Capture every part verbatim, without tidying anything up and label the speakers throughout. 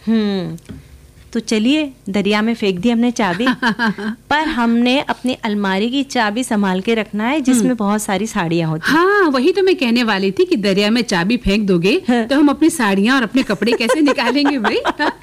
Speaker 1: हम्म तो चलिए, दरिया में फेंक दी हमने चाबी, पर हमने अपनी अलमारी की चाबी संभाल के रखना है जिसमें बहुत सारी साड़ियाँ होती हैं।
Speaker 2: हाँ, वही तो मैं कहने वाली थी कि दरिया में चाबी फेंक दोगे तो हम अपनी साड़ियाँ और अपने कपड़े कैसे निकालेंगे भाई?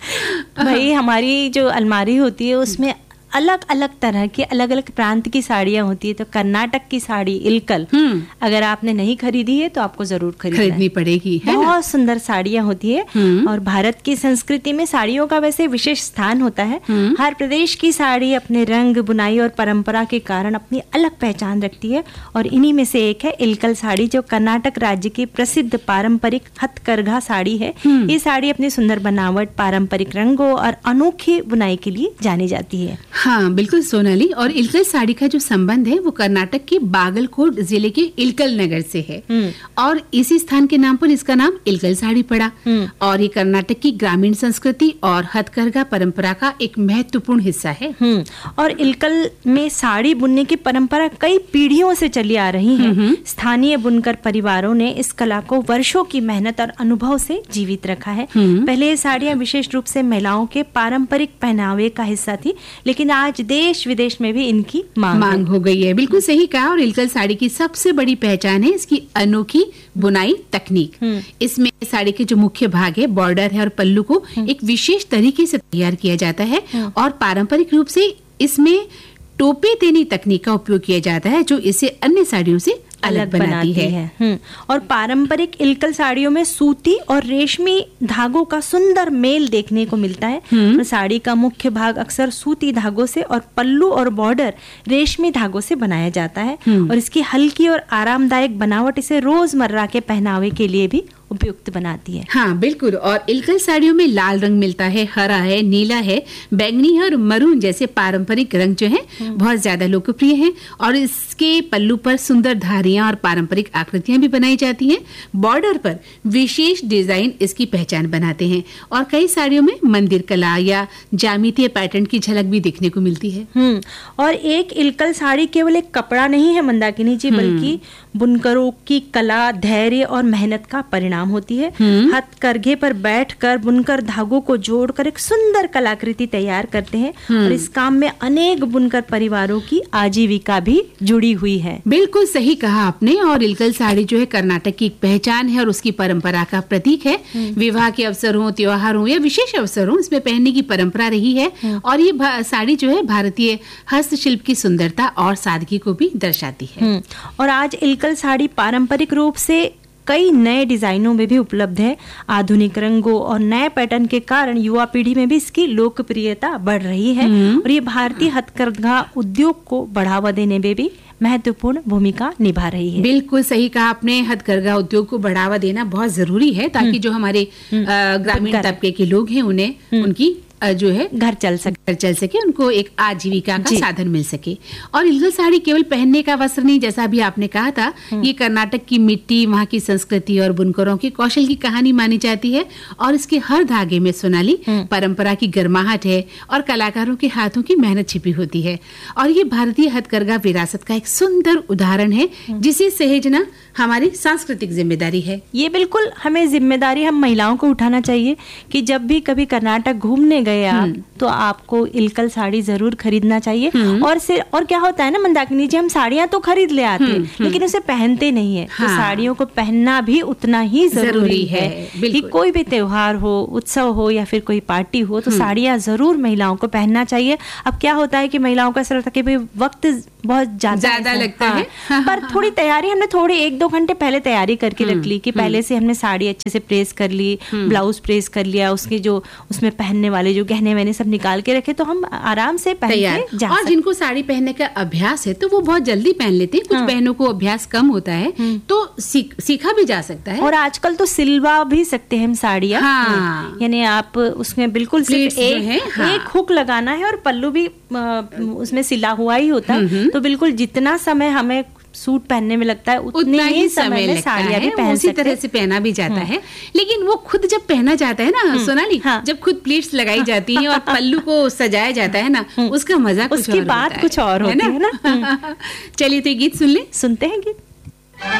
Speaker 1: भाई हमारी जो अलमारी होती है उसमें अलग अलग तरह की, अलग अलग प्रांत की साड़ियाँ होती है। तो कर्नाटक की साड़ी इलकल अगर आपने नहीं खरीदी है तो आपको जरूर
Speaker 2: खरीदनी पड़ेगी, है
Speaker 1: बहुत
Speaker 2: ना?
Speaker 1: सुंदर साड़ियाँ होती है। और भारत की संस्कृति में साड़ियों का वैसे विशेष स्थान होता है। हर प्रदेश की साड़ी अपने रंग, बुनाई और परंपरा के कारण अपनी अलग पहचान रखती है, और इन्हीं में से एक है इलकल साड़ी, जो कर्नाटक राज्य की प्रसिद्ध पारंपरिक हथकरघा साड़ी है। ये साड़ी अपनी सुंदर बनावट, पारंपरिक रंगों और अनोखी बुनाई के लिए जानी जाती है।
Speaker 2: हाँ बिल्कुल सोनाली, और इलकल साड़ी का जो संबंध है वो कर्नाटक के बागलकोट जिले के इलकल नगर से है, और इसी स्थान के नाम पर इसका नाम इलकल साड़ी पड़ा। और ये कर्नाटक की ग्रामीण संस्कृति और हथकरघा परंपरा का एक महत्वपूर्ण हिस्सा है।
Speaker 1: और इलकल में साड़ी बुनने की परंपरा कई पीढ़ियों से चली आ रही है। स्थानीय बुनकर परिवारों ने इस कला को वर्षों की मेहनत और अनुभव से जीवित रखा है। पहले ये साड़ियाँ विशेष रूप से महिलाओं के पारंपरिक पहनावे का हिस्सा थी, लेकिन आज देश विदेश में भी इनकी मांग,
Speaker 2: मांग हो गई है। बिल्कुल सही कहा। और इलकल साड़ी की सबसे बड़ी पहचान है इसकी अनोखी बुनाई तकनीक। इसमें साड़ी के जो मुख्य भाग है, बॉर्डर है और पल्लू को एक विशेष तरीके से तैयार किया जाता है, और पारंपरिक रूप से इसमें टोपे तेनी तकनीक का उपयोग किया जाता है, जो इसे अन्य साड़ियों से अलग बनाती है, है।
Speaker 1: हम्म और पारंपरिक इलकल साड़ियों में सूती और रेशमी धागों का सुंदर मेल देखने को मिलता है। और साड़ी का मुख्य भाग अक्सर सूती धागों से और पल्लू और बॉर्डर रेशमी धागों से बनाया जाता है, और इसकी हल्की और आरामदायक बनावट इसे रोजमर्रा के पहनावे के लिए भी उपयुक्त बनाती है।
Speaker 2: हाँ बिल्कुल। और इलकल साड़ियों में लाल रंग मिलता है, हरा है, नीला है, बैंगनी है और मरून जैसे पारंपरिक रंग जो हैं बहुत ज्यादा लोकप्रिय हैं। और इसके पल्लू पर सुंदर धारियां और पारंपरिक आकृतियां भी बनाई जाती हैं। बॉर्डर पर विशेष डिजाइन इसकी पहचान बनाते हैं, और कई साड़ियों में मंदिर कला या ज्यामितीय पैटर्न की झलक भी देखने को मिलती है।
Speaker 1: हम्म और एक इलकल साड़ी केवल एक कपड़ा नहीं है मंदाकिनी जी, बल्कि बुनकरों की कला, धैर्य और मेहनत का परिणाम होती है। हथकरघे पर बैठकर बुनकर धागों को जोड़कर एक सुंदर कलाकृति तैयार करते हैं, और इस काम में अनेक बुनकर परिवारों की आजीविका भी जुड़ी हुई है।
Speaker 2: बिल्कुल सही कहा आपने। और इलकल साड़ी जो है कर्नाटक की पहचान है और उसकी परंपरा का प्रतीक है। विवाह के अवसर हो, त्योहार हो या विशेष अवसर हो, इसमें पहनने की परंपरा रही है। और ये साड़ी जो है भारतीय हस्तशिल्प की सुंदरता और सादगी को भी दर्शाती है।
Speaker 1: और आज इलकल साड़ी पारंपरिक रूप से कई नए डिजाइनों में भी उपलब्ध है। आधुनिक रंगों और नए पैटर्न के कारण युवा पीढ़ी में भी इसकी लोकप्रियता बढ़ रही है, और ये भारतीय हथकरघा उद्योग को बढ़ावा देने में भी महत्वपूर्ण भूमिका निभा रही है।
Speaker 2: बिल्कुल सही कहा आपने। हथकरघा उद्योग को बढ़ावा देना बहुत जरूरी है, ताकि जो हमारे ग्रामीण तबके के लोग हैं उन्हें उनकी जो है
Speaker 1: घर चल सके
Speaker 2: घर चल सके उनको एक आजीविका का साधन मिल सके। और इलकल साड़ी केवल पहनने का वस्त्र नहीं, जैसा भी आपने कहा था, ये कर्नाटक की मिट्टी, वहाँ की संस्कृति और बुनकरों के कौशल की कहानी मानी जाती है। और इसके हर धागे में सोनाली परंपरा की गर्माहट है और कलाकारों के हाथों की मेहनत छिपी होती है। और ये भारतीय हथकरघा विरासत का एक सुंदर उदाहरण है, जिसे सहेजना हमारी सांस्कृतिक जिम्मेदारी है।
Speaker 1: ये बिल्कुल हमें जिम्मेदारी हम महिलाओं को उठाना चाहिए कि जब भी कभी कर्नाटक घूमने गए आप, तो आपको इलकल साड़ी जरूर खरीदना चाहिए। और सिर और क्या होता है ना मंदाकिनी जी, हम साड़ियाँ तो खरीद ले आते हैं, लेकिन उसे पहनते नहीं है। हाँ। तो साड़ियों को पहनना भी उतना ही जरूरी, जरूरी है, है। कि कोई भी त्योहार हो, उत्सव हो या फिर कोई पार्टी हो, तो साड़ियाँ जरूर महिलाओं को पहनना चाहिए। अब क्या होता है कि महिलाओं का ऐसा लगता है कि भाई वक्त बहुत ज्यादा
Speaker 2: लगता
Speaker 1: है,
Speaker 2: हाँ।
Speaker 1: पर थोड़ी तैयारी हमने थोड़ी एक दो घंटे पहले तैयारी करके रख ली, कि पहले से हमने साड़ी अच्छे से प्रेस कर ली, ब्लाउज प्रेस कर लिया, उसके जो उसमें पहनने वाले जो गहने वहने सब निकाल के रखे, तो हम आराम से पहन के जा।
Speaker 2: और जिनको साड़ी पहनने का अभ्यास है तो वो बहुत जल्दी पहन लेते हैं। कुछ हाँ। बहनों को अभ्यास कम होता है, तो सीख, सीखा भी जा सकता है।
Speaker 1: और आजकल तो सिलवा भी सकते हैं हम साड़ियाँ,
Speaker 2: हाँ।
Speaker 1: यानी आप उसमें बिल्कुल सिर्फ एक, है, हाँ। एक हुक लगाना है और पल्लू भी उसमें सिला हुआ ही होता है, तो बिल्कुल जितना समय हमें सूट पहनने में लगता है उतना ही समय में साड़ियाँ भी पहन
Speaker 2: उसी तरह से पहना भी जाता है। लेकिन वो खुद जब पहना जाता है ना सोनाली, हाँ। जब खुद प्लीट्स लगाई जाती हैं और पल्लू को सजाया जाता है ना, उसका मजा कुछ
Speaker 1: उसकी बात कुछ और होती है ना।
Speaker 2: चलिए तो गीत सुन ले
Speaker 1: सुनते हैं गीत।